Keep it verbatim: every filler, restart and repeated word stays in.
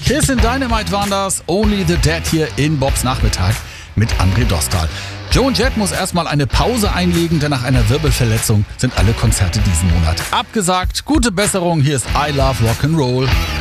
Kiss in Dynamite waren das, Only the Dead hier in Bobs Nachmittag mit André Dostal. Joan Jett muss erstmal eine Pause einlegen, denn nach einer Wirbelverletzung sind alle Konzerte diesen Monat abgesagt. Gute Besserung, hier ist I Love Rock'n'Roll.